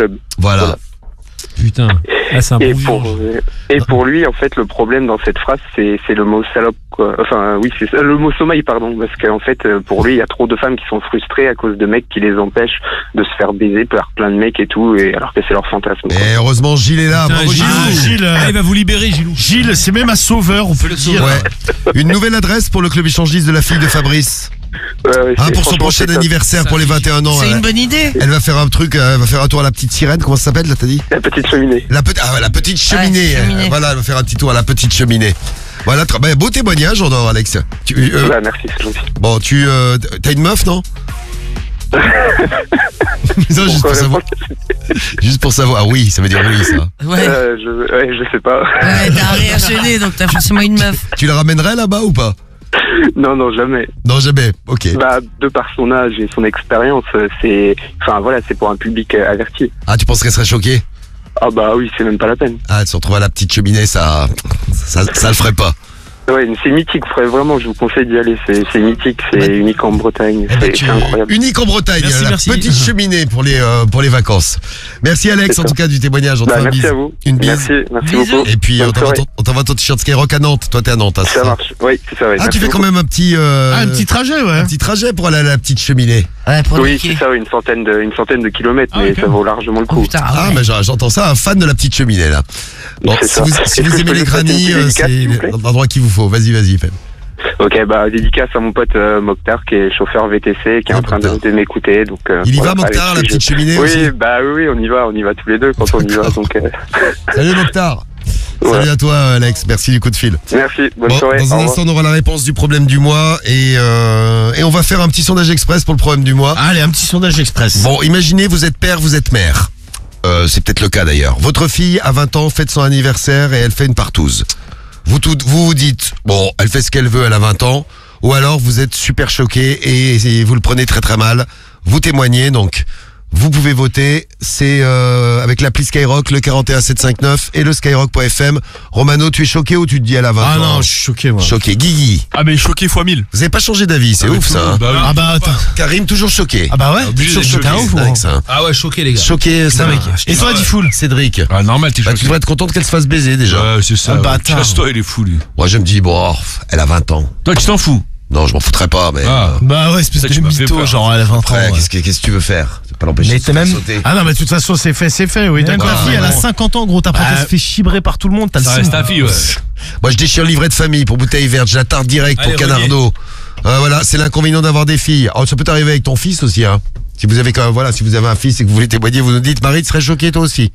club. Voilà. Putain. Ah, c'est un Et bon pour lui, en fait, le problème dans cette phrase, c'est le mot salope, quoi. Enfin, oui, c'est ça, le mot sommeil, pardon, parce qu'en fait, pour lui, il y a trop de femmes qui sont frustrées à cause de mecs qui les empêchent de se faire baiser par plein de mecs et tout, et alors que c'est leur fantasme. Et heureusement, Gilles est là. Bravo, Gilles. Gilles, il va vous libérer, Gilou. Gilles, c'est même un sauveur, on peut le dire. Ouais. Une nouvelle adresse pour le club échangiste de la fille de Fabrice. Pour son prochain anniversaire, pour les 21 ans. C'est une bonne idée. Elle va faire un truc, elle va faire un tour à la petite sirène. Comment ça s'appelle, là, t'as dit? La petite cheminée. La petite cheminée. cheminée. Voilà, elle va faire un petit tour à la petite cheminée. Voilà, beau témoignage, j'adore, Alex. Merci, c'est gentil. Bon, t'as une meuf, non? Non, juste pour savoir. Juste pour savoir. Ah oui, ça veut dire oui, ça. Ouais. Je sais pas. Ouais, t'as réactionné, donc t'as forcément une meuf. Tu la ramènerais là-bas ou pas? Non, jamais. Non, jamais. Ok. De par son âge et son expérience, c'est pour un public averti. Ah, tu penses qu'elle serait choquée? Ah bah oui, c'est même pas la peine. Ah, de se retrouver à la petite cheminée, ça le ferait pas. Ouais, c'est mythique, vraiment, je vous conseille d'y aller, c'est mythique, c'est unique en Bretagne, c'est incroyable. Unique en Bretagne, Merci. petite cheminée pour les vacances. Merci Alex, en tout cas, du témoignage. Merci à vous. Une bise. Merci beaucoup. Et puis, on t'envoie ton t-shirt Skyrock à Nantes. Toi, t'es à Nantes. Ça marche, oui, c'est ça, ouais. Ah, tu fais quand même un petit trajet, ouais. Un petit trajet pour aller à la petite cheminée. Ouais, pour Oui, niquer. c'est ça, une centaine de kilomètres, mais ça vaut largement le Oh, coup. putain, Ah, mais j'entends ça, un fan de la petite cheminée, là. Bon, C'est ça. si Est-ce vous que je aimez peux les lui passer une granits, petite dédicace, c'est s'il vous plaît l'endroit qu'il vous faut. Vas-y, fais. Ok, dédicace à mon pote Mokhtar, qui est chauffeur VTC, qui est en train de m'écouter, donc... Il y va, Mokhtar, la petite cheminée aussi? Oui, on y va tous les deux quand on y va, donc... Salut Mokhtar. Ouais. Salut à toi Alex, merci du coup de fil. Merci, bonne soirée. Dans un instant on aura la réponse du problème du mois et on va faire un petit sondage express pour le problème du mois. Allez, un petit sondage express. Bon, imaginez vous êtes père, vous êtes mère. C'est peut-être le cas d'ailleurs. Votre fille a 20 ans, fête son anniversaire et elle fait une partouze. Vous dites, bon, elle fait ce qu'elle veut, elle a 20 ans, ou alors vous êtes super choqué et vous le prenez très très mal. Vous témoignez donc. Vous pouvez voter, c'est avec l'appli Skyrock, le 41759 et le skyrock.fm. Romano, tu es choqué ou tu te dis elle a 20 ans? Ah non, je suis choqué, moi. Choqué. Guigui, Ah, mais choqué fois 1000. vous avez pas changé d'avis, c'est ouf ça. Bah, oui. Ah bah attends. Karim, toujours choqué. Ah bah ouais. Obligé Toujours d'être choqué. choqué. Ouf, Avec ça. Ah ouais, choqué, les gars. Choqué, ça. Et toi, Difool? Cédric. Ah, normal, t'es Bah, tu choqué. devrais être contente qu'elle se fasse baiser déjà. Ouais, c'est ça. Ah, bâtard. Casse-toi, il est fou, lui. Moi je me dis, bon, elle a 20 ans. Toi, tu t'en fous. Non, je m'en foutrais pas, mais Ah. Bah ouais, espèce Ça, de tu m'as fait mytho, peur. genre elle a 20 ans. après, ouais. qu'est-ce que tu veux faire? C'est pas l'empêcher Mais de se t'es faire même. sauter. Ah non, mais de toute façon, c'est fait, oui. Même ta D'accord. fille, elle a 50 ans, gros. T'apprends qu'elle se fait chibrer par tout le monde. T'as le Ça seum. reste ta fille, ouais. Moi je déchire livret de famille pour bouteille verte, je la tarde direct Allez, pour Canardo. Voilà, c'est l'inconvénient d'avoir des filles. Alors, ça peut t'arriver avec ton fils aussi, hein. Si vous avez si vous avez un fils et que vous voulez témoigner, vous nous dites, Marie, tu serais choquée toi aussi.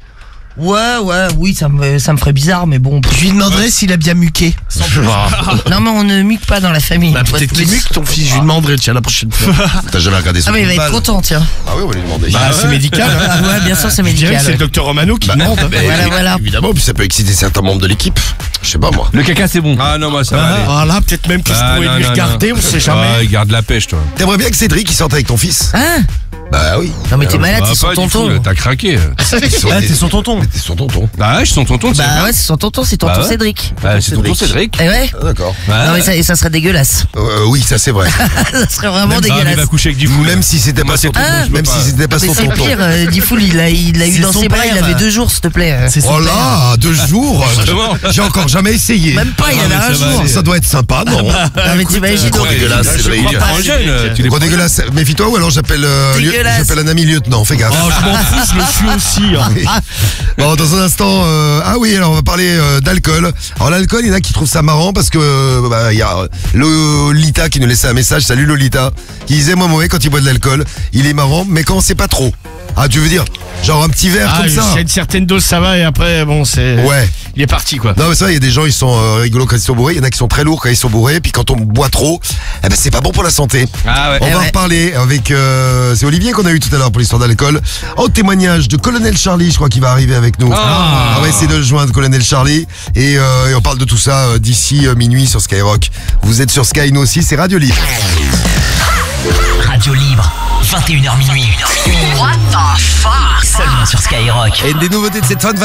Oui, ça me ferait bizarre, mais bon. Je lui demanderais s'il a bien muqué. Non, mais on ne muque pas dans la famille. Bah peut-être qu'il muque ton fils, je lui demanderai, tiens, la prochaine fois. T'as jamais regardé son Ah, mais il va être football? content, tiens. Ah oui, on va lui demander. Bah c'est médical. Ah, ouais, bien sûr, c'est Je dirais médical. que c'est le docteur Romano qui demande. Voilà. Évidemment, puis ça peut exciter certains membres de l'équipe. Je sais pas moi. Le caca, c'est bon. Ah non, moi, ça va aller. Ah là, peut-être même qu'il se pourrait lui regarder, on sait jamais. Ah, il garde la pêche, toi. T'aimerais bien que Cédric il sorte avec ton fils? Hein? Bah oui. Non, mais t'es malade, c'est son pas du tonton. fou, t'as craqué. Ah, t'es son tonton. T'es son tonton. Bah ouais, je suis son tonton, tu sais. Bah ouais, c'est son tonton, c'est tonton Bah ouais. Cédric. Bah, c'est tonton Cédric. Eh ouais? Ah, d'accord. Non, mais ça serait dégueulasse. Oui, ça c'est vrai. Ça serait vraiment Ah, mais il va dégueulasse. coucher avec du fou. Même si c'était pas son tonton. Ah, Même si c'était pas Mais son c'est tonton. pire, Difool, il a eu C'est dans son ses bras, père. il avait 2 jours, s'il te plaît. C'est son Oh père. là, 2 jours. Justement. J'ai encore jamais essayé. Même pas, il avait un jour. Ça doit être sympa, non? Non, mais t'imagines Gros donc. dégueulasse, Cédric. En jeune, tu les Gros dégueulasse. Méfie-toi ou alors j'appelle Dégueulasse. un ami lieutenant. Fais gaffe. Oh, je m'en fous, je le suis aussi. Hein. Oui. Bon, dans un instant, ah oui, alors on va parler d'alcool. Alors l'alcool, il y en a qui trouvent ça marrant parce que il y a Lolita qui nous laissait un message, salut Lolita, qui disait moi quand il boit de l'alcool, il est marrant, mais quand c'est pas trop. Ah, tu veux dire genre un petit verre Ah, comme ça? il y a une certaine dose, ça va, et après, bon, c'est. Ouais. Il est parti, quoi. Non mais ça, il y a des gens ils sont rigolos quand ils sont bourrés, il y en a qui sont très lourds quand ils sont bourrés, puis quand on boit trop, eh ben c'est pas bon pour la santé. Ah ouais. On va en reparler avec c'est Olivier qu'on a eu tout à l'heure pour l'histoire d'alcool. Oh, témoignage de Colonel Charlie, je crois qu'il va arriver avec nous. On va essayer de le joindre, Colonel Charlie, et on parle de tout ça d'ici minuit sur Skyrock. Vous êtes sur Sky, nous aussi, c'est Radio Libre. Radio Libre, 21h minuit. What the fuck? Seulement sur Skyrock. Et des nouveautés de cette fin de